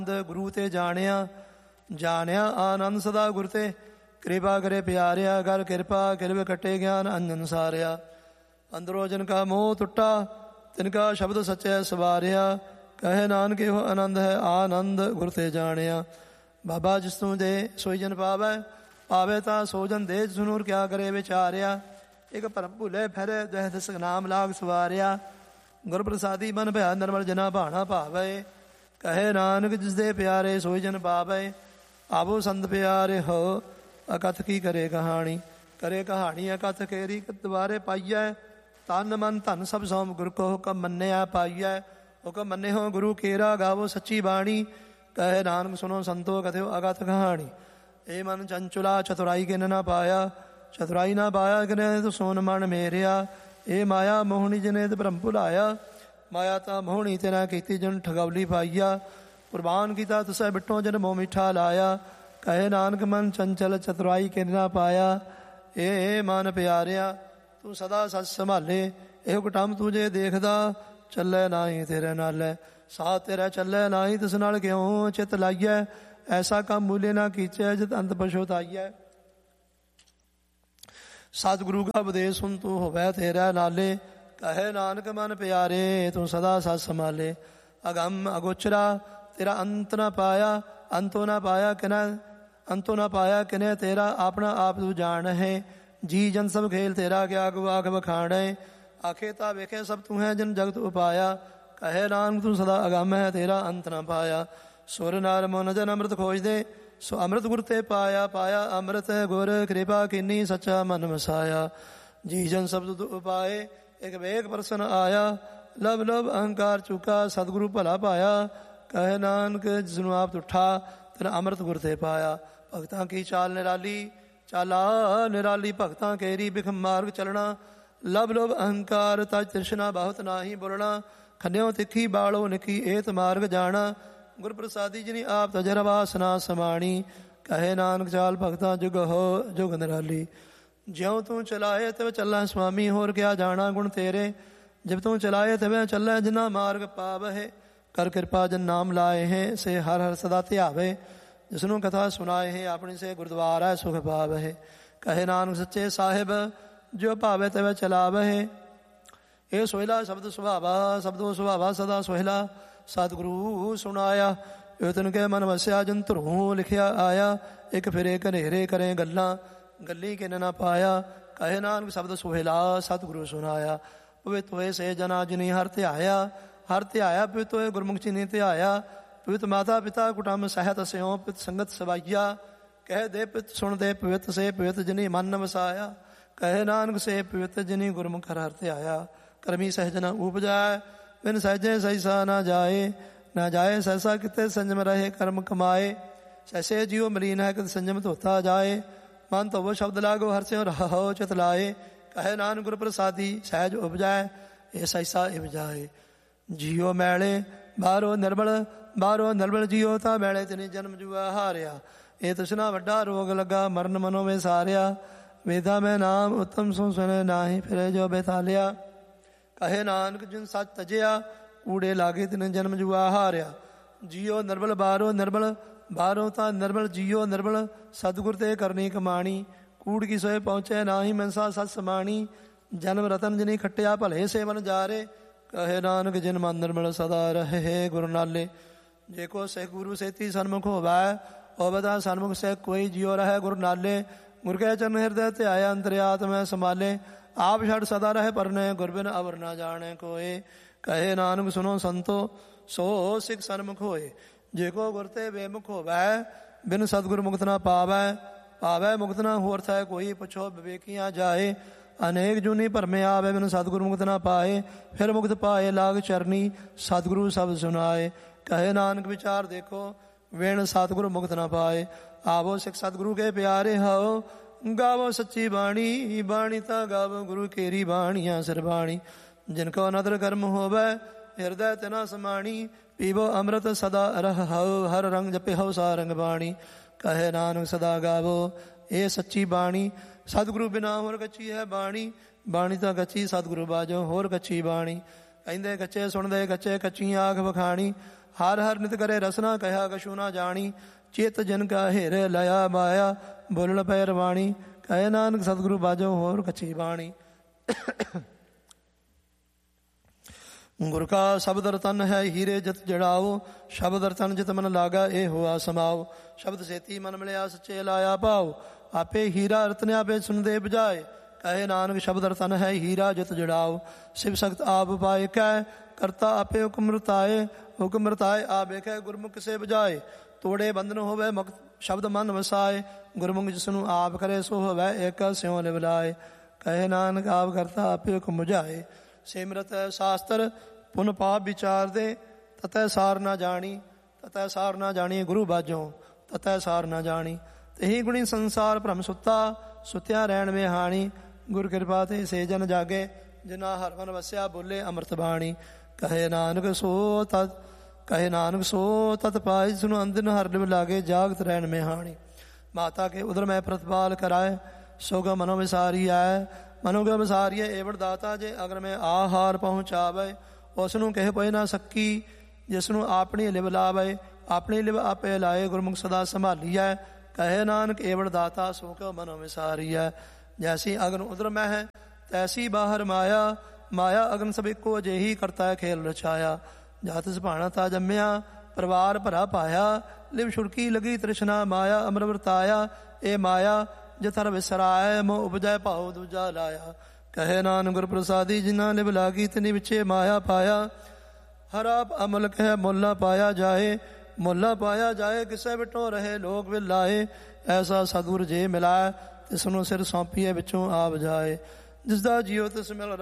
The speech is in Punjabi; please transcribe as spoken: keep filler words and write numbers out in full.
ਗੁਰੂ ਤੇ ਜਾਣਿਆ, ਜਾਣਿਆ ਆਨੰਦ ਸਦਾ ਗੁਰ ਤੇ। ਕਿਰਪਾ ਕਰੇ ਪਿਆਰਿਆ, ਕਰ ਕਿਰਪਾ ਕਿਰਬ ਕੱਟੇ ਗਿਆਨ ਅੰਜਨ ਸਾਰਿਆ। ਅੰਦਰੋਂ ਜਿਨ ਕਾ ਮੋਹ ਟੁੱਟਾ, ਤਿਨ ਕਾ ਸ਼ਬਦ ਸੱਚੈ ਸਵਾਰਿਆ। ਕਹੇ ਨਾਨਕ ਇਹੋ ਆਨੰਦ ਹੈ, ਆਨੰਦ ਗੁਰ ਤੇ ਜਾਣਿਆ। ਬਾਬਾ ਜਿਸ ਤੂੰ ਦੇ ਸੋਈ ਜਨ ਪਾਵੈ, ਪਾਵੇ ਤਾਂ ਸੋ ਜਨ ਦੇ। ਜਿਸ ਨੂੰ ਕਿਆ ਕਰੇ ਵਿਚਾਰਿਆ, ਇੱਕ ਭਰਮ ਭੁਲੇ ਫਿਰੇ ਦਹਿ ਦਸ ਨਾਮ ਲਾਗ ਸਵਾਰਿਆ। ਗੁਰ ਪ੍ਰਸਾਦੀ ਮਨ ਭਇਆ ਨਰਮਲ ਜਨਾ ਭਾਣਾ ਭਾਵੇ। ਕਹੇ ਨਾਨਕ ਜਿਸ ਦੇ ਪਿਆਰੇ ਸੋਈ ਜਨ ਪਾਵੇ। ਆਵੋ ਸੰਤ ਪਿਆਰੇ ਹੋ, ਅਕਥ ਕੀ ਕਰੇ ਕਹਾਣੀ। ਕਰੇ ਕਹਾਣੀ ਅਕਥ ਕੇਰੀ ਦੁਆਰੇ ਪਾਈਐ। ਤਨ ਮਨ ਧਨ ਸਭ ਸੋਮ ਗੁਰ ਕੋ ਹੁਕਮ ਮੰਨਿਆ ਪਾਈਐ। ਹੁਕਮ ਮੰਨੇ ਹੋ ਗੁਰੂ ਕੇਰਾ, ਗਾਵੋ ਸੱਚੀ ਬਾਣੀ। ਕਹੇ ਨਾਨਕ ਸੁਨੋ ਸੰਤੋ ਕਥਿਓ ਅਗਤ ਕਹਾਣੀ। ਇਹ ਮਨ ਚੰਚੁਲਾ ਚਤੁਰਾਈ ਕਿਨ ਨਾ ਪਾਇਆ, ਚਤੁਰਾਈ ਨਾ ਪਾਇਆ ਕਿਨੇ ਤੂੰ ਸੋਨ ਮਨ ਮੇਰਿਆ। ਇਹ ਮਾਇਆ ਮੋਹਣੀ ਜਿਨੇ ਤੇ ਭਰਮ ਭੁਲਾਇਆ। ਮਾਇਆ ਤਾਂ ਮੋਹਣੀ ਤੇਰਾ ਕੀਤੀ ਜਨ ਠਗੌਲੀ ਪਾਈਆ। ਕੁਰਬਾਨ ਕੀਤਾ ਤੁਸੈ ਬਿੱਟੋ ਜਨ ਮੋਹ ਮਿੱਠਾ ਲਾਇਆ। ਕਹੇ ਨਾਨਕ ਮਨ ਚੰਚਲ ਚਤੁਰਾਈ ਕਿਨ ਨਾ ਪਾਇਆ। ਇਹ ਮਨ ਪਿਆਰਿਆ ਤੂੰ ਸਦਾ ਸੱਚ ਸੰਭਾਲੇ। ਇਹੋ ਕੁਟੰਬ ਤੂੰ ਜੇ ਦੇਖਦਾ, ਚੱਲੇ ਨਾਹੀ ਤੇਰੇ ਨਾਲੇ। ਸਾਥ ਤੇਰਾ ਚੱਲੇ ਨਾਹੀ, ਤਿਸ ਨਾਲ ਕਿਉਂ ਚਿਤ ਲਾਈਐ। ਐਸਾ ਕੰਮ ਮੂਲੇ ਨਾ ਕੀਚੈ, ਜਿਤ ਅੰਤ ਪਛੁਤਾਈਐ। ਸਤਿਗੁਰੂ ਕਾ ਉਪਦੇਸ਼ ਸੁਨ ਤੂੰ ਹੋਵੈ ਤੇਰਾ ਨਾਲੇ। ਕਹੇ ਨਾਨਕ ਮਨ ਪਿਆਰੇ ਤੂੰ ਸਦਾ ਸੱਚ ਸੰਭਾਲੇ। ਅਗੰਮ ਅਗੋਚਰਾ ਤੇਰਾ ਅੰਤ ਨਾ ਪਾਇਆ, ਅੰਤੋ ਨਾ ਪਾਇਆ ਕਿਨੈ, ਅੰਤੋ ਨਾ ਪਾਇਆ ਕਿਨੇ ਤੇਰਾ। ਆਪਣਾ ਆਪ ਤੂੰ ਜਾਣ ਹੈ, ਜੀ ਜਨ ਸਭ ਖੇਲ ਤੇਰਾ। ਕਿਆ ਕੋ ਆਖ ਬਖਾਣੈ, ਆਖੇ ਤਾਂ ਵੇਖੇ ਸਭ ਤੂੰ ਹੈ ਜਨ ਜਗਤ ਉਪਾਇਆ। ਕਹੇ ਨਾਨਕ ਤੂੰ ਸਦਾ ਅਗੰਮ ਹੈ, ਤੇਰਾ ਅੰਤ ਨਾ ਪਾਇਆ। ਸੁਰ ਨਰ ਮਨ ਜਨ ਅੰਮ੍ਰਿਤ ਖੋਜਦੇ, ਸੋ ਅੰਮ੍ਰਿਤ ਗੁਰ ਤੇ ਪਾਇਆ। ਪਾਇਆ ਅੰਮ੍ਰਿਤ ਗੁਰ ਕਿਰਪਾ ਕੀਨੀ, ਸੱਚਾ ਮਨ ਵਸਾਇਆ। ਜੀ ਜਨ ਸਭ ਤੁਧ ਉਪਾਏ, ਇੱਕ ਵੇਗ ਪਰਸਨ ਆਇਆ। ਲਬ ਲਬ ਅਹੰਕਾਰ ਚੁਕਾ, ਸਤਿਗੁਰੂ ਭਲਾ ਪਾਇਆ। ਕਹੇ ਨਾਨਕ ਜਿਸਨੂੰ ਆਪ ਤੁਠਾ, ਤੈਨ ਅੰਮ੍ਰਿਤ ਗੁਰ ਤੇ ਪਾਇਆ। ਭਗਤਾਂ ਕੀ ਚਾਲ ਨਿਰਾਲੀ, ਚਾਲਾ ਨਿਰਾਲੀ ਭਗਤਾਂ ਕੇਰੀ। ਬਿਖ ਮਾਰਗ ਚਲਣਾ, ਲਬ ਲਬ ਅਹੰਕਾਰ ਤਜ ਤ੍ਰਿਸ਼ਨਾ ਬਹੁਤ ਨਾਹੀ ਬੋਲਣਾ। ਖੰਡਿਓ ਤਿੱਖੀ ਬਾਲੋ ਨਿੱਕੀ, ਏਤ ਮਾਰਗ ਜਾਣਾ। ਗੁਰ ਪ੍ਰਸਾਦੀ ਜਿਨੀ ਆਪ ਤਜਰਬਾ ਸਨਾ ਸਮਾਣੀ। ਕਹੇ ਨਾਨਕ ਚਾਲ ਭਗਤਾਂ ਜੁਗ ਹੋ ਜੁਗ ਨਿਰਾਲੀ। ਜਿਉ ਤੂੰ ਚਲਾਏ ਤਿਵ ਚੱਲਾਂ ਸੁਆਮੀ, ਹੋਰ ਕਿਆ ਜਾਣਾ ਗੁਣ ਤੇਰੇ। ਜਬ ਤੂੰ ਚਲਾਏ ਤਿਵੇਂ ਚੱਲੇ, ਜਿਨਾ ਮਾਰਗ ਪਾਵਹਿ। ਕਰ ਕਿਰਪਾ ਜਨ ਨਾਮ ਲਾਏ ਹੈ, ਸੇ ਹਰ ਹਰ ਸਦਾ ਧਿਆਵੇ। ਜਿਸਨੂੰ ਕਥਾ ਸੁਣਾਏ ਹੈ, ਆਪਣੀ ਸੇ ਗੁਰਦੁਆਰਾ ਸੁਖ ਪਾਵਹਿ। ਕਹੇ ਨਾਨਕ ਸੱਚੇ ਸਾਹਿਬ ਜੋ ਭਾਵੇ ਤਿਵੇਂ ਚਲਾਵਹਿ। ਇਹ ਸੋਹਿਲਾ ਸ਼ਬਦ ਸੁਭਾਵਾ, ਸ਼ਬਦੋ ਸੁਭਾਵਾ ਸਦਾ ਸੋਹਿਲਾ। ਸਤਿਗੁਰੂ ਸੁਣਾਇਆ ਇਹ ਤਨ ਕੇ ਮਨ ਵਸਿਆ, ਜਨ ਧਰੋਂ ਲਿਖਿਆ ਆਇਆ। ਇੱਕ ਫਿਰੇ ਘਨੇਰੇ ਕਰੇ ਗੱਲਾਂ, ਗੱਲੀ ਕਿਨ ਨਾ ਪਾਇਆ। ਕਹੇ ਨਾਨਕ ਸ਼ਬਦ ਸੋਹਿਲਾ, ਸਤਿਗੁਰੂ ਸੁਣਾਇਆ। ਪਵਿੱਤ ਹੋਏ ਸੇ ਜਨਾ ਜਿਨੀ ਹਰ ਧਿਆਇਆ। ਹਰ ਧਿਆਇਆ ਪਵਿੱਤ ਹੋਏ ਗੁਰਮੁਖ ਚਿਨੀ ਧਿਆਇਆ। ਪਵਿੱਤ ਮਾਤਾ ਪਿਤਾ ਕੁਟੰਬ ਸਹਿਤ ਸਿਉ, ਪਿਤ ਸੰਗਤ ਸਵਾਈਆ। ਕਹਿ ਦੇ ਪਿਤ ਸੁਣ ਦੇ ਪਵਿੱਤ ਸੇ ਪਵਿੱਤ ਜਿਨੀ ਮਨ ਵਸਾਇਆ। ਕਹੇ ਨਾਨਕ ਸੇ ਪਵਿੱਤ ਜਿਨੀ ਗੁਰਮੁਖ ਹਰ ਹਰ ਧਿਆਇਆ। ਕਰਮੀ ਸਹਿਜ ਨ ਉਪਜਾਏ, ਬਿਨ ਸਹਿਜੇ ਸਹਿਸਾ ਨਾ ਜਾਏ। ਨਾ ਜਾਏ ਸਹਿਸਾ ਕਿਤੇ ਸੰਜਮ ਰਹੇ ਕਰਮ ਕਮਾਏ। ਸੈਸੇ ਜੀਉ ਮਲੀਨ ਹੈ ਕਿਤ ਸੰਜਮ ਧੋਤਾ ਜਾਏ। ਮਨ ਧੋਵੋ ਸ਼ਬਦ ਲਾਗੋ ਹਰ ਸਿਉ ਰਹੋ ਚਿਤ ਲਾਏ। ਕਹੇ ਨਾਨਕ ਗੁਰ ਪ੍ਰਸਾਦੀ ਸਹਿਜ ਉਪਜਾਏ, ਇਹ ਸਹਿਸਾ ਇਪਜਾਏ। ਜੀਉ ਮੈਲੇ ਬਾਹਰੋਂ ਨਿਰਬਲ, ਬਾਹਰੋਂ ਨਿਰਬਲ ਜੀਉ ਤਾਂ ਮੈਲੇ ਤਿਨੀ ਜਨਮ ਜੂਆ ਹਾਰਿਆ। ਇਹ ਤ੍ਰਿਸ਼ਨਾ ਵੱਡਾ ਰੋਗ ਲੱਗਾ, ਮਰਨ ਮਨੋ ਵਿੱਚ ਸਾਰਿਆ। ਵੇਦਾ ਮੈਂ ਨਾਮ ਉੱਤਮ ਸੋ ਸੁਣੇ, ਨਾਹੀ ਫਿਰੇ ਜੋ ਬੇਤਾਲਿਆ। ਕਹੇ ਨਾਨਕ ਜਿਨ ਸੱਚ ਤਜਿਆ, ਕੂੜੇ ਲਾਗੇ ਤਿਨ ਜਨਮ ਜੂਆ ਹਾਰਿਆ। ਜੀਉ ਨਿਰਬਲ ਬਾਹਰੋਂ ਨਿਰਬਲ, ਬਾਹਰੋਂ ਤਾਂ ਨਿਰਬਲ ਜੀਉ ਨਿਰਬਲ। ਸਤਿਗੁਰ ਤੇ ਕਰਨੀ ਕਮਾਣੀ, ਕੂੜ ਕੀ ਸੋਏ ਪਹੁੰਚੇ ਨਾਹੀ ਮਨਸਾ ਸਤ ਸਮਾਣੀ। ਜਨਮ ਰਤਨ ਜਿਨੀ ਖੱਟਿਆ ਭਲੇ ਸੇਵਨ ਜਾਰੇ। ਕਹੇ ਨਾਨਕ ਜਿਨ ਮਨ ਨਿਰਮਲ ਸਦਾ ਰਹੇ ਗੁਰ ਨਾਲੇ। ਜੇ ਕੋ ਸਿੱਖ ਗੁਰੂ ਸੇਤੀ ਸਨਮੁਖ ਹੋਵੈ, ਹੋਵਦਾ ਸਨਮੁਖ ਸੇ ਕੋਈ ਜਿਉ ਰਹੇ ਗੁਰ ਨਾਲੇ। ਗੁਰ ਕੇ ਚਰਨ ਹਿਰਦੈ ਧਿਆਇਆ, ਅੰਤਰਿਆਤਮੈ ਸੰਭਾਲੇ। ਆਪ ਛੜ ਸਦਾ ਰਹੇ ਪਰਨੇ, ਗੁਰ ਬਿਨ ਅਵਰ ਨਾ ਜਾਣੇ ਕੋਏ। ਕਹੇ ਨਾਨਕ ਸੁਨੋ ਸੰਤੋ, ਸੋ ਸਿੱਖ ਸਨਮੁਖ ਹੋਏ। ਜੇ ਕੋ ਗੁਰ ਤੇ ਬੇਮੁਖ ਹੋਵੈ, ਬਿਨ ਸਤਿਗੁਰ ਮੁਕਤ ਨਾ ਪਾਵੈ। ਪਾਵੈ ਮੁਕਤ ਨਾ ਹੋਰ ਥੈ ਕੋਈ, ਪੁੱਛੋ ਵਿਵੇਕੀਆਂ ਜਾਏ। ਅਨੇਕ ਜੂਨੀ ਭਰਮੇ ਆਵੇ, ਬਿਨ ਸਤਿਗੁਰ ਮੁਕਤ ਨਾ ਪਾਏ। ਫਿਰ ਮੁਕਤ ਪਾਏ ਲਾਗ ਚਰਨੀ, ਸਤਿਗੁਰੂ ਸ਼ਬਦ ਸੁਨਾਏ। ਕਹੇ ਨਾਨਕ ਵਿਚਾਰ ਦੇਖੋ, ਵੇਣ ਸਤਿਗੁਰ ਮੁਕਤ ਨਾ ਪਾਏ। ਆਵੋ ਸਿੱਖ ਸਤਿਗੁਰੂ ਕੇ ਪਿਆਰੇ ਹੋ, ਗਾਵੋ ਸੱਚੀ ਬਾਣੀ। ਬਾਣੀ ਤਾਂ ਗਾਵੋ ਗੁਰੂ ਕੇਰੀ ਬਾਣੀਆਂ ਸਿਰ ਬਾਣੀ। ਜਿਨ ਕੋ ਨਦਰ ਕਰਮ ਹੋਵੈ, ਹਿਰਦੈ ਤਿਨਾ ਸਮਾਣੀ। ਪੀਵੋ ਅੰਮ੍ਰਿਤ ਸਦਾ ਰਹੋ, ਹਰ ਰੰਗ ਜਪੇ ਹੋ ਸਾ ਰੰਗ ਬਾਣੀ। ਕਹੇ ਨਾਨਕ ਸਦਾ ਗਾਵੋ ਇਹ ਸੱਚੀ ਬਾਣੀ। ਸਤਿਗੁਰੂ ਬਿਨਾ ਹੋਰ ਕੱਚੀ ਹੈ ਬਾਣੀ। ਬਾਣੀ ਤਾਂ ਕੱਚੀ, ਸਤਿਗੁਰੂ ਬਾਝੋ ਹੋਰ ਕੱਚੀ ਬਾਣੀ। ਕਹਿੰਦੇ ਕੱਚੇ ਸੁਣਦੇ ਕੱਚੇ, ਕੱਚੀ ਆਖ ਵਖਾਣੀ। ਹਰ ਹਰ ਨਿਤ ਕਰੇ ਰਸਨਾ ਕਹਿਆ ਕਛੂ ਨਾ ਜਾਣੀ। ਚਿਤ ਜਨ ਕਾ ਹੇਰੇ ਲਿਆ ਮਾਇਆ ਬੋਲਣ ਪੈ ਰਵਾਣੀ। ਕਹੇ ਨਾਨਕ ਸਤਿਗੁਰੂ ਬਾਝੋ ਹੋਰ ਕੱਚੀ ਬਾਣੀ। ਗੁਰ ਕਾ ਸ਼ਬਦ ਰਤਨ ਹੈ ਹੀਰੇ ਜਿਤ ਜੜਾਓ। ਸ਼ਬਦ ਰਤਨ ਜਿਤ ਮਨ ਲਾਗਾ ਇਹ ਹੋਆ ਸਮਾਓ। ਸ਼ਬਦ ਸੇਤੀ ਮਨ ਮਿਲਿਆ ਸੱਚੇ ਲਾਇਆ ਭਾਉ। ਆਪੇ ਹੀਰਾ ਰਤਨ ਆਪੇ ਸੁਨਦੇ ਬਜਾਏ। ਕਹੇ ਨਾਨਕ ਸ਼ਬਦ ਰਤਨ ਹੈ ਹੀਰਾ ਜਿਤ ਜੜਾਓ। ਸਿਵ ਸਖਤ ਆਪ ਪਾਏ ਕੈ ਕਰਤਾ ਆਪੇ ਹੁਕਮ ਰਤਾਏ। ਹੁਕਮ ਰਤਾਏ ਆ ਵੇਖੈ ਗੁਰਮੁਖ ਕਿਸੇ ਬਜਾਏ। ਤੋੜੇ ਬੰਧਨ ਹੋਵੇ ਮੁਕਤ ਸ਼ਬਦ ਮਨ ਵਸਾਏ। ਗੁਰਮੁਖ ਜਿਸਨੂੰ ਆਪ ਕਰੇ ਸੋ ਹੋਵੇ ਏਕ ਸਿਉ ਲਿਵ ਲਾਏ। ਕਹੇ ਨਾਨਕ ਆਪ ਕਰਤਾ ਆਪੇ ਹੁਕਮ ਮੁਝਾਏ। ਸਿਮਰਤ ਸ਼ਾਸਤਰ ਪੁਨ ਪਾਪ ਵਿਚਾਰ ਦੇ ਤਤੈ ਸਾਰ ਨਾ ਜਾਣੀ। ਤਤੈ ਸਾਰ ਨਾ ਜਾਣੀ ਗੁਰੂ ਬਾਝੋਂ ਤਤੈ ਸਾਰ ਨਾ ਜਾਣੀ। ਤਹੀ ਗੁਣੀ ਸੰਸਾਰ ਭ੍ਰਮ ਸੁੱਤਾ ਸੁੱਤਿਆ ਰਹਿਣ ਵੇ ਹਾਣੀ। ਗੁਰ ਕਿਰਪਾ ਤੇ ਸੇ ਜਨ ਜਾਗੇ ਜਿਨਾ ਹਰ ਮਨ ਵਸਿਆ ਬੋਲੇ ਅੰਮ੍ਰਿਤ ਬਾਣੀ। ਕਹੇ ਨਾਨਕ ਸੋ ਤਤ ਕਹੇ ਨਾਨਕ ਸੋ ਤਤ ਪਾਈ ਸੁਨ ਅੰਦਨ ਹਰ ਲਿਵ ਲਾਗੇ ਜਾਗਤ ਰਹਿਣ ਮੇ ਹਾਣੀ। ਮਾਤਾ ਕੇ ਉਦਰ ਮੈਂ ਪ੍ਰਤਪਾਲ ਕਰਾਏ ਸੋਗ ਮਨੋ ਵਿਸਾਰੀ ਆਏ। ਮਨੋ ਕੇ ਵਿਸਾਰੀਏ ਏਵੜ ਦਾਤਾ ਜੇ ਅਗਰ ਮੈਂ ਆਹਾਰ ਪਹੁੰਚਾਵੇ। ਉਸ ਨੂੰ ਕਹਿ ਪਏ ਨਾ ਸਕੀ ਜਿਸ ਨੂੰ ਆਪਣੀ ਲਿਵ ਲਾਵੇ। ਆਪਣੀ ਲਿਵ ਆਪੇ ਲਾਏ ਗੁਰਮੁਖ ਸਦਾ ਸੰਭਾਲੀਐ। ਕਹੇ ਨਾਨਕ ਏਵੜ ਦਾਤਾ ਸੋ ਕਿਉ ਮਨੋ ਵਿਸਾਰੀਐ। ਜੈਸੀ ਅਗਨ ਉਦਰ ਮੈਂ ਹੈ ਤੈਸੀ ਬਾਹਰ ਮਾਇਆ। ਮਾਇਆ ਅਗਨ ਸਭ ਇੱਕੋ ਅਜਿਹੀ ਕਰਤਾ ਹੈ ਖੇਲ ਰਚਾਇਆ। ਜਾਤ ਸੁਭਾਣਾ ਤਾ ਜੰਮਿਆ ਪਰਿਵਾਰ ਭਰਾ ਪਾਇਆ। ਲਿਵ ਛੁੜਕੀ ਲਗੀ ਤ੍ਰਿਸ਼ਨਾ ਮਾਇਆ ਅਮਰ ਵਰਤਾਇਆ। ਇਹ ਮਾਇਆ ਜਿਥਰ ਵਿਸਰਾਏ ਮੋਹ ਉਪਜੈ ਭਾਉ ਦੂਜਾ ਲਾਇਆ। ਕਹੇ ਨਾਨਕ ਗੁਰ ਪ੍ਰਸਾਦੀ ਜਿਨਾ ਲਿਵ ਲਾਗੀ ਤਿਨੀ ਵਿਚੇ ਮਾਇਆ ਪਾਇਆ। ਹਰ ਆਪ ਅਮਲ ਕਹਿ ਮੁੱਲਾ ਪਾਇਆ ਜਾਏ। ਮੁੱਲਾ ਪਾਇਆ ਜਾਏ ਕਿਸੇ ਵਿਟੋ ਰਹੇ ਲੋਕ ਵਿਲ ਲਾਏ। ਐਸਾ ਸਤਿਗੁਰ ਜੇ ਮਿਲਾਏ ਤਿਸ ਨੂੰ ਸਿਰ ਸੌਂਪੀਏ ਵਿੱਚੋਂ ਆਪ ਜਾਏ। ਜਿਸਦਾ ਜੀਉ ਤਿਸ ਮਿਲ